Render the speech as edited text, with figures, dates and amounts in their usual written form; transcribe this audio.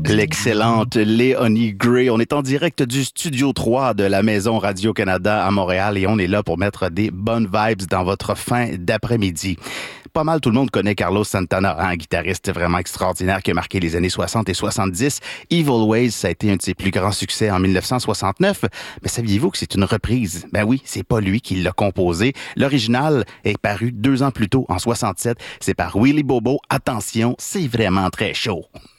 L'excellente Léonie Gray. On est en direct du Studio 3 de la Maison Radio-Canada à Montréal et on est là pour mettre des bonnes vibes dans votre fin d'après-midi. Pas mal tout le monde connaît Carlos Santana, un guitariste vraiment extraordinaire qui a marqué les années 60 et 70. Evil Ways, ça a été un de ses plus grands succès en 1969. Mais saviez-vous que c'est une reprise? Ben oui, c'est pas lui qui l'a composé. L'original est paru 2 ans plus tôt, en 67. C'est par Willie Bobo. Attention, c'est vraiment très chaud.